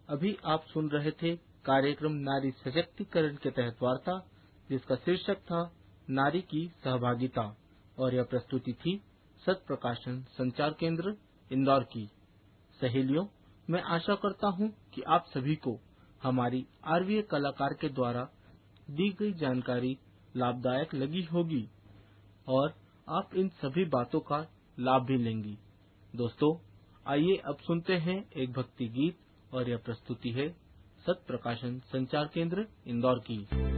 अभी आप सुन रहे थे कार्यक्रम नारी सशक्तिकरण के तहत वार्ता, जिसका शीर्षक था नारी की सहभागिता, और यह प्रस्तुति थी सत प्रकाशन संचार केंद्र इंदौर की। सहेलियों, मैं आशा करता हूं कि आप सभी को हमारी आरवीए कलाकार के द्वारा दी गई जानकारी लाभदायक लगी होगी और आप इन सभी बातों का लाभ भी लेंगी। दोस्तों, आइए अब सुनते हैं एक भक्ति गीत, और यह प्रस्तुति है सत प्रकाशन संचार केंद्र इंदौर की।